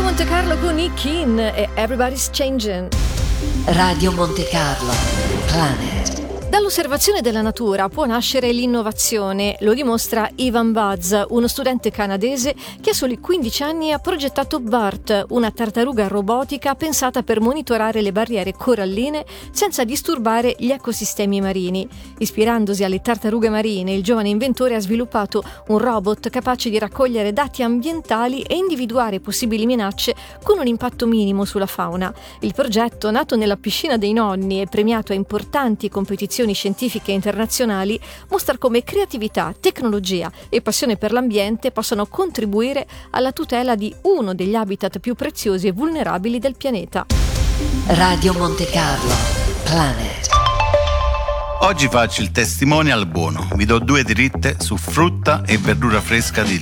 Monte Carlo con i Kin e Everybody's Changing. Radio Monte Carlo, Planet. Dall'osservazione della natura può nascere l'innovazione, lo dimostra Ivan Buzz, uno studente canadese che a soli 15 anni ha progettato BART, una tartaruga robotica pensata per monitorare le barriere coralline senza disturbare gli ecosistemi marini. Ispirandosi alle tartarughe marine, il giovane inventore ha sviluppato un robot capace di raccogliere dati ambientali e individuare possibili minacce con un impatto minimo sulla fauna. Il progetto, nato nella piscina dei nonni e premiato a importanti competizioni scientifiche internazionali, mostra come creatività, tecnologia e passione per l'ambiente possano contribuire alla tutela di uno degli habitat più preziosi e vulnerabili del pianeta. Radio Monte Carlo, Planet. Oggi faccio il testimonial buono. Vi do 2 dritte su frutta e verdura fresca di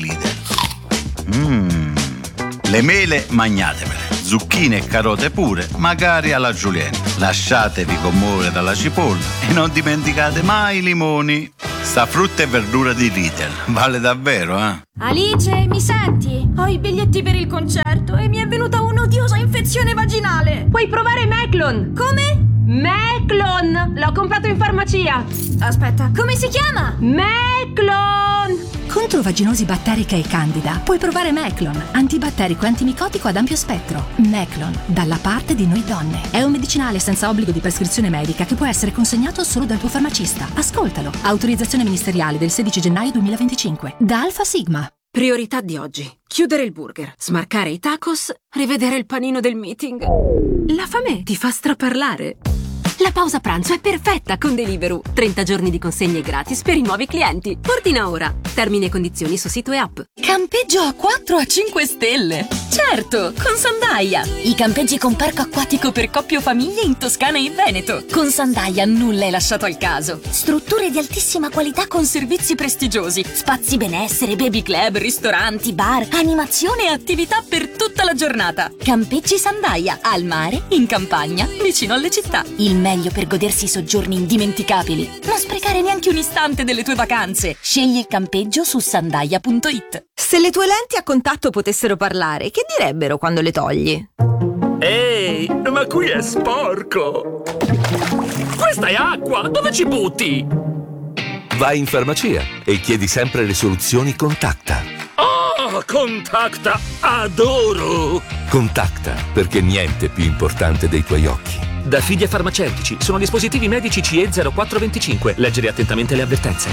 Lidl. Le mele magnatevele, zucchine e carote pure, magari alla julienne. Lasciatevi commuovere dalla cipolla e non dimenticate mai i limoni. Sta frutta e verdura di Lidl vale davvero, eh? Alice, mi senti? Ho i biglietti per il concerto e mi è venuta un'odiosa infezione vaginale. Puoi provare Meclon. Come? Meclon! L'ho comprato in farmacia. Aspetta, come si chiama? Meclon! Contro vaginosi batterica e candida puoi provare Meclon, antibatterico e antimicotico ad ampio spettro. Meclon, dalla parte di noi donne. È un medicinale senza obbligo di prescrizione medica che può essere consegnato solo dal tuo farmacista. Ascoltalo. Autorizzazione ministeriale del 16 gennaio 2025. Da Alfa Sigma. Priorità di oggi: chiudere il burger, smarcare i tacos, rivedere il panino del meeting. La fame ti fa straparlare. La pausa pranzo è perfetta con Deliveroo. 30 giorni di consegne gratis per i nuovi clienti. Ordina ora. Termini e condizioni su sito e app. Campeggio a 4 a 5 stelle. Certo, con Sandaia. I campeggi con parco acquatico per coppie o famiglie in Toscana e in Veneto. Con Sandaia nulla è lasciato al caso. Strutture di altissima qualità con servizi prestigiosi. Spazi benessere, baby club, ristoranti, bar, animazione e attività per tutta la giornata. Campeggi Sandaia, al mare, in campagna, vicino alle città. Il meglio per godersi i soggiorni indimenticabili. Non sprecare neanche un istante delle tue vacanze. Scegli il campeggio su sandaia.it. Se le tue lenti a contatto potessero parlare, che direbbero quando le togli? Ehi, ma qui è sporco! Questa è acqua! Dove ci butti? Vai in farmacia e chiedi sempre le soluzioni Contacta. Oh, Contacta! Adoro! Contacta, perché niente è più importante dei tuoi occhi. Da Fidia Farmaceutici sono dispositivi medici CE 0425. Leggere attentamente le avvertenze.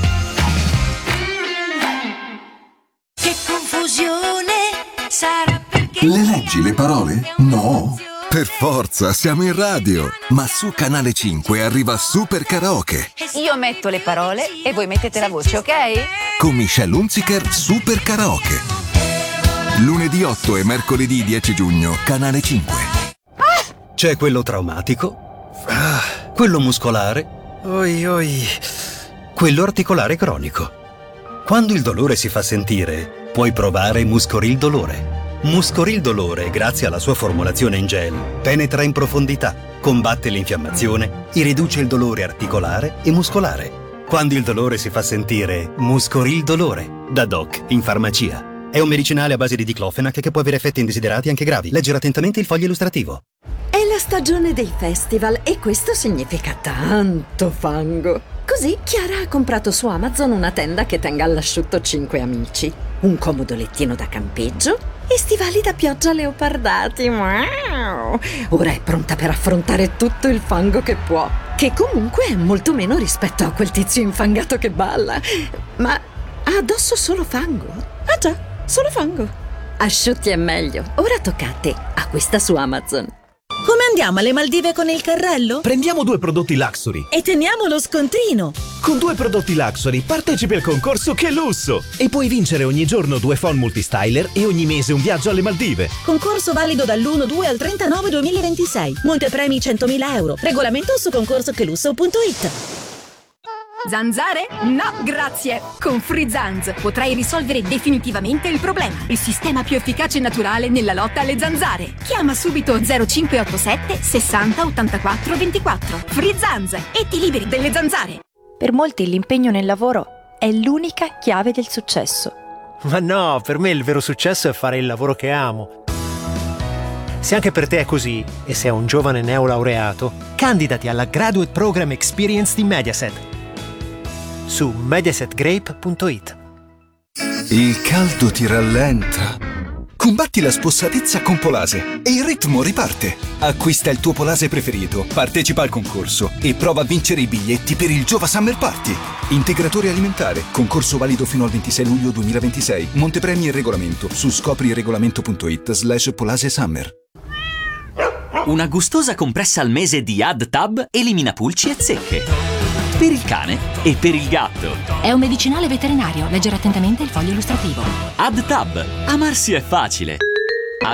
Che confusione sarà perché... Le leggi le parole? No! Per forza, siamo in radio! Ma su Canale 5 arriva Super Karaoke. Io metto le parole e voi mettete la voce, ok? Con Michelle Hunziker, Super Karaoke. Lunedì 8 e mercoledì 10 giugno, Canale 5. C'è quello traumatico, quello muscolare, quello articolare cronico. Quando il dolore si fa sentire, puoi provare Muscoril Dolore. Muscoril Dolore, grazie alla sua formulazione in gel, penetra in profondità, combatte l'infiammazione e riduce il dolore articolare e muscolare. Quando il dolore si fa sentire, Muscoril Dolore, da Doc in farmacia. È un medicinale a base di diclofenac che può avere effetti indesiderati anche gravi. Leggere attentamente il foglio illustrativo. È la stagione dei festival e questo significa tanto fango. Così Chiara ha comprato su Amazon una tenda che tenga all'asciutto 5 amici, un comodo lettino da campeggio e stivali da pioggia leopardati. Wow! Ora è pronta per affrontare tutto il fango che può, che comunque è molto meno rispetto a quel tizio infangato che balla. Ma ha addosso solo fango. Ah già, solo fango. Asciutti è meglio. Ora tocca a te. Acquista su Amazon. Come andiamo alle Maldive con il carrello? Prendiamo 2 prodotti Luxury E teniamo lo scontrino. Con 2 prodotti Luxury partecipi al concorso Che Lusso e puoi vincere ogni giorno 2 phon multistyler e ogni mese un viaggio alle Maldive. Concorso valido dall'1/2 al 39/2026. Montepremi 100.000 euro. Regolamento su concorsochelusso.it. Zanzare? No, grazie! Con Free Zanz potrai risolvere definitivamente il problema. Il sistema più efficace e naturale nella lotta alle zanzare. Chiama subito 0587 60 84 24. Free Zanz e ti liberi delle zanzare. Per molti l'impegno nel lavoro è l'unica chiave del successo. Ma no, per me il vero successo è fare il lavoro che amo. Se anche per te è così, e sei un giovane neolaureato, candidati alla Graduate Program Experience di Mediaset su mediasetgrape.it. Il caldo ti rallenta. Combatti la spossatezza con Polase e il ritmo riparte. Acquista il tuo Polase preferito, partecipa al concorso e prova a vincere i biglietti per il Giova Summer Party. Integratore alimentare, concorso valido fino al 26 luglio 2026. Montepremi e regolamento su scopriregolamento.it/Polase Summer. Una gustosa compressa al mese di AddTab elimina pulci e zecche. Per il cane e per il gatto. È un medicinale veterinario. Leggere attentamente il foglio illustrativo. AddTab. Amarsi è facile.